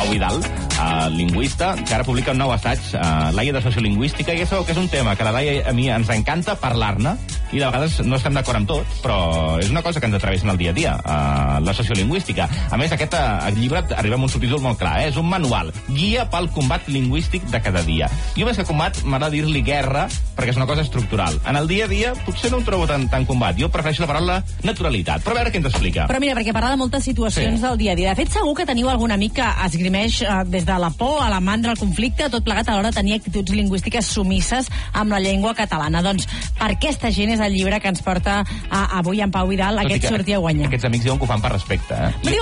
Pau Vidal, lingüista, que ara publica un nou assaig, Laia de Sociolingüística, i això que és un tema que a la Laia a mi ens encanta parlar-ne, i de vegades no estem d'acord amb tot, però és una cosa que ens atreveixen el dia a dia, la sociolingüística. A més, aquest llibre arriba amb un subtítol molt clar, és un manual, guia pel combat lingüístic de cada dia. Jo més que combat m'agrada dir-li guerra, perquè és una cosa estructural. En el dia a dia potser no ho trobo tan combat, jo prefereixo la paraula naturalitat, però a veure què ens explica. Però mira, perquè parla de moltes situacions del dia a dia. De fet, segur que teniu algun amic que esgrimeix des de la por a la mandra, al conflicte, tot plegat a l'hora de tenir actituds lingüístiques sumisses amb la llengua catalana. Doncs, per aquesta gent és el llibre que ens porta avui en Pau Vidal, aquest Sortir a guanyar. Aquests amics diuen que ho fan per respecte,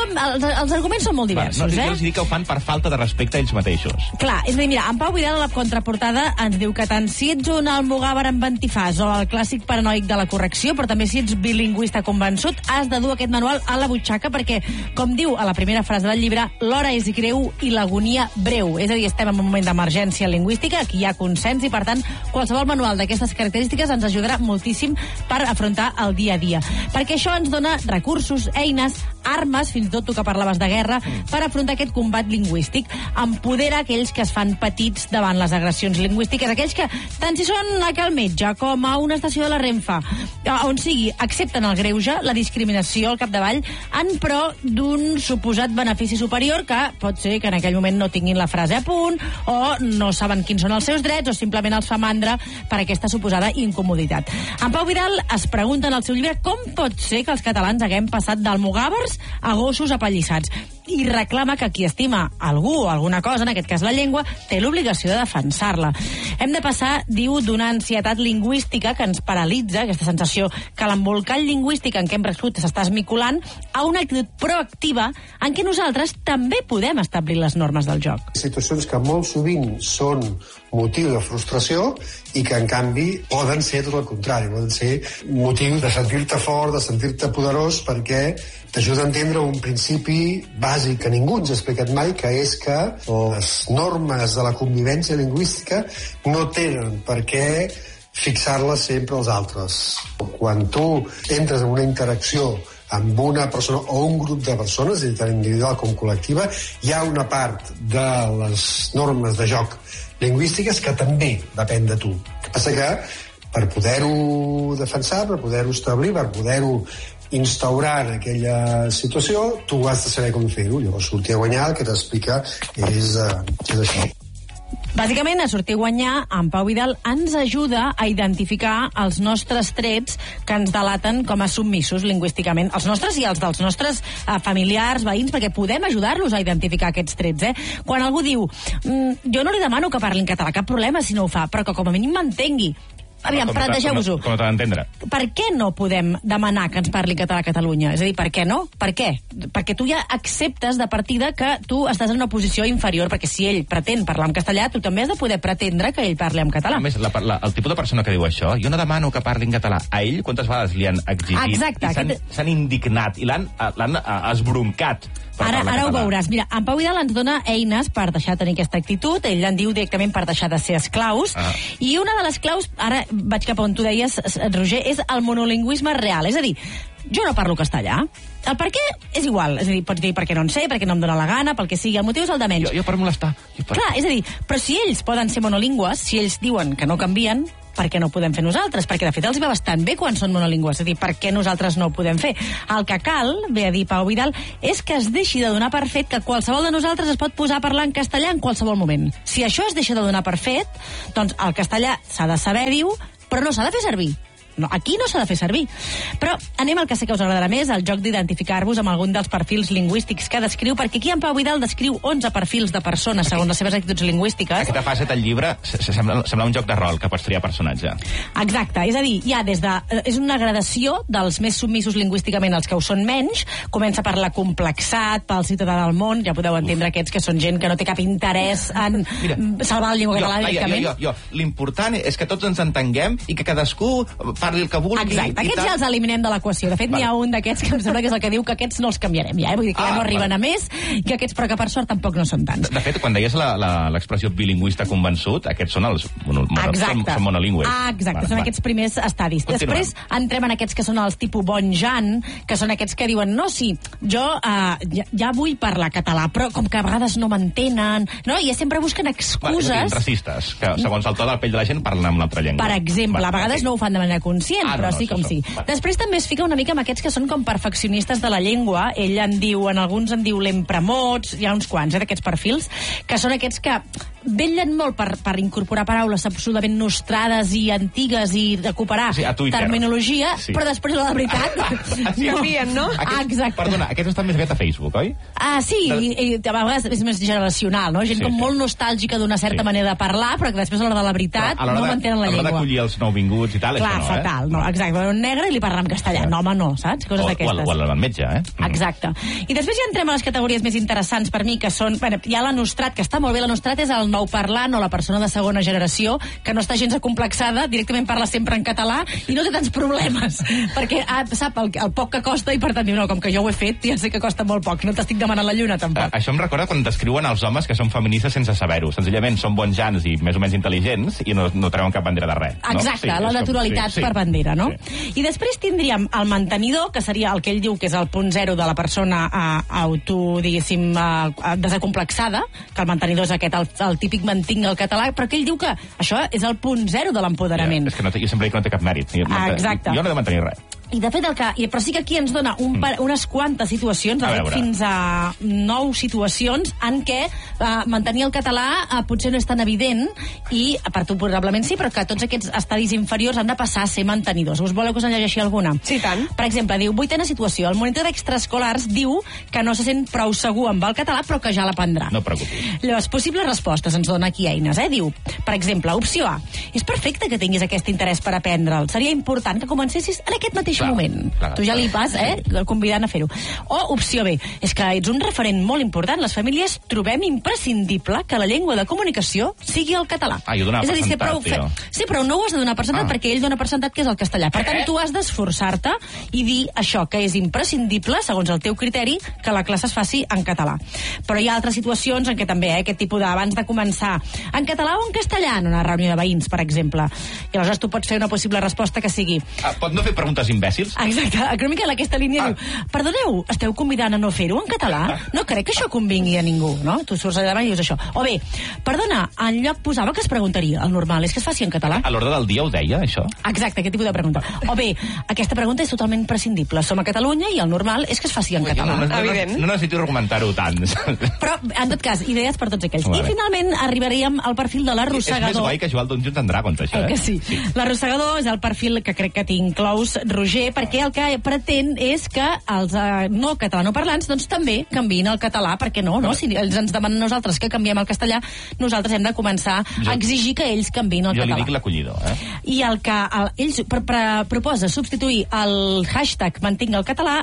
Els arguments són molt diversos, Jo els dic que ho fan per falta de respecte a ells mateixos. Clar, és a dir, mira, en Pau Vidal a la contraportada ens diu que tant si ets un almogàver amb antifàs o el clàssic paranoic de la correcció, però també si ets bilingüista convençut, has de dur aquest manual a la butxaca perquè, com diu a la primera frase del llibre, l'hora és greu i l'agonia breu. És a dir, estem en un moment d'emergència lingüística, aquí hi ha consens i, per tant, qualsevol manual d'aquestes característiques ens ajudarà moltíssim per afrontar el dia a dia. Perquè això ens dona recursos, eines, armes, fins i tot tu que parlaves de guerra, per afrontar aquest combat lingüístic. Empodera aquells que es fan petits davant les agressions lingüístiques, aquells que, tant si són a cal metge com a una estació de la Renfe, on sigui, accepten el greuge, la discriminació al capdavall, en pro d'un suposat benefici superior que pot ser que en aquell moment no tinguin la frase a punt, o no saben quins són els seus drets, o simplement els fa mandra per aquesta suposada incomoditat. En Pau Vidal es pregunta en el seu llibre com pot ser que els catalans haguem passat d'almogàvers a gossos apallissats, i reclama que qui estima algú o alguna cosa, en aquest cas la llengua, té l'obligació de defensar-la. Hem de passar, diu, d'una ansietat lingüística que ens paralitza, aquesta sensació que l'embolcall lingüístic en què hem crescut s'està esmicolant, a una actitud proactiva en què nosaltres també podem establir les normes del joc. Situacions que molt sovint són motiu de frustració i que, en canvi, poden ser tot el contrari, poden ser motiu de sentir-te fort, de sentir-te poderós, perquè t'ajuda a entendre un principi bàsic que ningú ens ha explicat mai, que és que les normes de la convivència lingüística no tenen per què fixar-les sempre als altres. Quan tu entres en una interacció amb una persona o un grup de persones, tant individual com col·lectiva, hi ha una part de les normes de joc lingüístiques que també depèn de tu. El que passa que per poder-ho defensar, per poder-ho establir, per poder-ho instaurar en aquella situació, tu has de saber com fer-ho. Llavors, Sortir a guanyar, el que t'explica és això. Bàsicament, a Sortir a guanyar, en Pau Vidal ens ajuda a identificar els nostres trets que ens delaten com a submissos lingüísticament, els nostres i els dels nostres familiars, veïns, perquè podem ajudar-los a identificar aquests trets. Quan algú diu, jo no li demano que parli en català, cap problema si no ho fa, però que com a mínim m'entengui. Aviam, plantegeu-vos-ho. Com t'ha d'entendre? Per què no podem demanar que ens parli català a Catalunya? És a dir, per què no? Per què? Perquè tu ja acceptes de partida que tu estàs en una posició inferior, perquè si ell pretén parlar en castellà, tu també has de poder pretendre que ell parli en català. A més, el tipus de persona que diu això, jo no demano que parli en català. A ell, quantes vegades li han exigit? Exacte. I s'han indignat i l'han esbroncat. Ara ho veuràs. Mira, en Pau Vidal ens dona eines per deixar de tenir aquesta actitud, ell en diu directament per deixar de ser esclaus, i una de les claus, ara vaig cap on tu deies, Roger, és el monolingüisme real. És a dir, jo no parlo castellà. El per què és igual. És a dir, pots dir perquè no en sé, perquè no em dóna la gana, pel que sigui. El motiu és el de menys. Jo per molestar. Clar, és a dir, però si ells poden ser monolingües, si ells diuen que no canvien, per què no ho podem fer nosaltres? Perquè, de fet, els va bastant bé quan són monolingües. És a dir, per què nosaltres no ho podem fer? El que cal, ve a dir Pau Vidal, és que es deixi de donar per fet que qualsevol de nosaltres es pot posar a parlar en castellà en qualsevol moment. Si això es deixa de donar per fet, doncs el castellà s'ha de saber, diu, però no s'ha de fer servir. No, aquí no s'ha de fer servir. Però anem al que sé que us agradarà més, el joc d'identificar-vos amb algun dels perfils lingüístics que descriu, perquè aquí en Pau Vidal descriu 11 perfils de persones segons les seves actituds lingüístiques. Aquesta fase del llibre sembla un joc de rol que pots triar personatge. Exacte, és a dir, ja des de... És una gradació dels més submissos lingüísticament als que ho són menys, comença per la complexat, pel ciutadà del món, ja podeu entendre aquests que són gent que no té cap interès en salvar la llengua catalana directament. L'important és que tots ens entenguem i que cadascú parli el que vulgui. Exacte, aquests ja els eliminem de l'equació. De fet, n'hi ha un d'aquests que em sembla que és el que diu que aquests no els canviarem ja, vull dir que ja no arriben a més, que aquests, però que per sort tampoc no són tants. De fet, quan deies l'expressió bilingüista convençut, aquests són els són monolingües. Exacte, són aquests primers estadis. Després entrem en aquests que són els tipus bon Jan, que són aquests que diuen, no, sí, jo ja vull parlar català, però com que a vegades no m'entenen, no? I sempre busquen excuses... Racistes, que segons el to del pell de la gent parlen en una altra llengua. Per exemple, a vegades no ho fan de manera conscient, però sí com sí. Després també es fica una mica amb aquests que són com perfeccionistes de la llengua. Ell alguns en diu l'empremots, hi ha uns quants d'aquests perfils, que són aquests que vetllen molt per incorporar paraules absolutament nostrades i antigues i recuperar terminologia, però després la de veritat... no? Exacte. Perdona, aquests estan més aviat a Facebook, oi? Sí, i a vegades és més generacional, no? Gent com molt nostàlgica d'una certa manera de parlar, però que després a l'hora de la veritat no m'entenen la llengua. A l'hora d'acollir els nouvinguts i tal, clar, això no, fatal, no? Exacte, un negre i li parla en castellà. No, home, no, saps? Coses d'aquestes. O el metge, Exacte. I després ja entrem a les categories més interessants per mi, que són... Hi ha la nostrat, que està molt bé. La nostrat és el nou parlant o la persona de segona generació que no està gens acomplexada, directament parla sempre en català i no té tants problemes, perquè sap el poc que costa i per tant diu, no, com que jo ho he fet, ja sé que costa molt poc, no t'estic demanant la lluna tampoc. Això em recorda quan descriuen els homes que són feministes sense saber-ho. Senzillament són bons jans i més o menys intel·ligents i no treuen cap bandera de res. Exacte, la naturalitat per bandera, no? I després tindríem el mantenidor, que seria el que ell diu que és el punt zero de la persona diguéssim, desacomplexada, que el mantenidor és aquest, el típic mantinc el català, però que ell diu que això és el punt zero de l'empoderament. És que jo sempre dic que no té cap mèrit. Exacte. Jo no he de mantenir res. I de fet però sí que aquí ens dona unes quantes situacions, de fet fins a 9 situacions en què mantenir el català potser no és tan evident i per tu probablement sí, però que tots aquests estadis inferiors han de passar a ser mantenidors. Us voleu que us en llegeixi alguna? Sí, tant. Per exemple, diu, 8ª situació, el monitor d'extraescolars diu que no se sent prou segur amb el català però que ja l'aprendrà. No et preocupis. Les possibles respostes ens dona aquí eines, Diu, per exemple, opció A, és perfecte que tinguis aquest interès per aprendre'l, seria important que comencessis en aquest mateix moment. Tu ja li vas, convidant a fer-ho. O opció B, és que ets un referent molt important. Les famílies trobem imprescindible que la llengua de comunicació sigui el català. Jo donava per sentat, tio. Sí, però no ho has de donar per sentat perquè ell dona per sentat que és el castellà. Per tant, tu has d'esforçar-te i dir això, que és imprescindible, segons el teu criteri, que la classe es faci en català. Però hi ha altres situacions en què també, aquest tipus d'abans de començar, en català o en castellà, en una reunió de veïns, per exemple. I aleshores tu pots fer una possible resposta que sigui... Pot no fer preguntes imbècils? Exacte, una mica en aquesta línia diu, perdoneu, esteu convidant a no fer-ho en català? No crec que això convingui a ningú, no? Tu surts allà davant i dius això. O bé, perdona, en lloc posava que es preguntaria, el normal és que es faci en català? A l'ordre del dia ho deia, això? Exacte, aquest tipus de pregunta. O bé, aquesta pregunta és totalment prescindible. Som a Catalunya i el normal és que es faci en català. No necessito argumentar-ho tant. Però, en tot cas, idees per tots aquells. I finalment arribaríem al perfil de l'arrossegador. És més guai que jugar al Dungeons and Dragons, això, que sí. L'arrossegador és el perfil que crec que t'inclous, Roger, perquè el que pretén és que els no catalanoparlants doncs també canviïn el català, perquè no? Si ells ens demanen nosaltres que canviem el castellà, nosaltres hem de començar a exigir que ells canviïn el català. Jo li dic l'acollidor, I el que ells proposa substituir el hashtag mantinc el català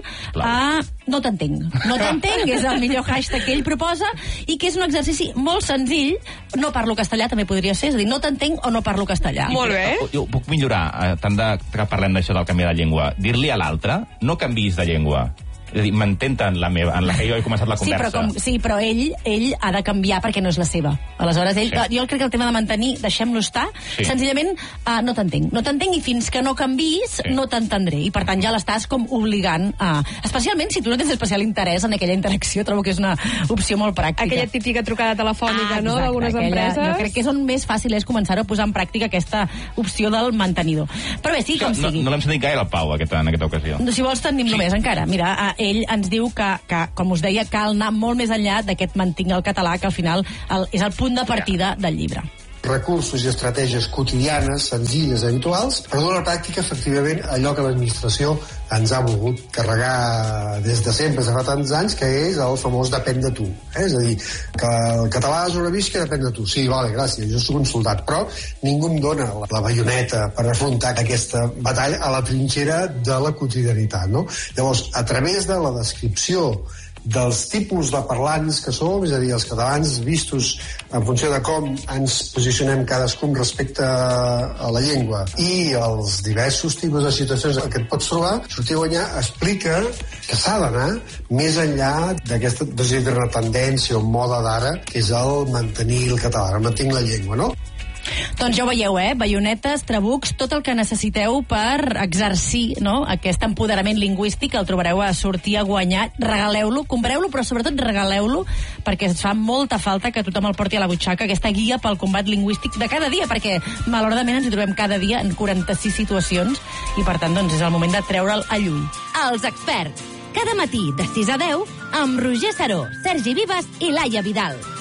amb no t'entenc. No t'entenc és el millor hashtag que ell proposa i que és un exercici molt senzill. No parlo castellà també podria ser, és a dir, no t'entenc o no parlo castellà. Molt bé. Jo puc millorar, tant que parlem d'això del canvi de llengua, dir-li a l'altre, no canviïs de llengua. És a dir, m'ententa en la que jo he començat la conversa. Sí, però ell ha de canviar perquè no és la seva. Aleshores, jo crec que el tema de mantenir, deixem-lo estar, senzillament no t'entenc i fins que no canviïs no t'entendré. I per tant ja l'estàs com obligant especialment si tu no tens especial interès en aquella interacció, trobo que és una opció molt pràctica. Aquella típica trucada telefònica, no?, d'algunes empreses. Jo crec que és on més fàcil és començar a posar en pràctica aquesta opció del mantenidor. Però bé, sí, com sigui. No l'hem sentit gaire al Pau, en aquesta ocasió. Si vols tenim només encara. Mira, ell ens diu que, com us deia, cal anar molt més enllà d'aquest mantinc el català, que al final és el punt de partida del llibre. Recursos i estratègies quotidianes, senzilles, habituals, per donar a la pràctica, efectivament, allò que l'administració ens ha volgut carregar des de sempre, des de fa tants anys, que és el famós depèn de tu. És a dir, que el català és una visca, depèn de tu. Sí, vale, gràcies, jo soc un soldat, però ningú em dona la baioneta per afrontar aquesta batalla a la trinxera de la quotidianitat, no? Llavors, a través de la descripció dels tipus de parlants que som, és a dir, els catalans vistos en funció de com ens posicionem cadascun respecte a la llengua i els diversos tipus de situacions que et pots trobar, sortir a guanyar explica que s'ha d'anar més enllà d'aquesta tendència o moda d'ara, que és el mantenir el català, el mantenir la llengua, no? Doncs ja ho veieu, baionetes, trabucs, tot el que necessiteu per exercir, no?, aquest empoderament lingüístic, el trobareu a Sortir a Guanyar. Regaleu-lo, compreu-lo, però sobretot regaleu-lo, perquè ens fa molta falta que tothom el porti a la butxaca, aquesta guia pel combat lingüístic de cada dia, perquè malauradament ens hi trobem cada dia en 46 situacions i per tant doncs és el moment de treure'l a llum. Els experts, cada matí de 6 a 10 amb Roger Saró, Sergi Vives i Laia Vidal.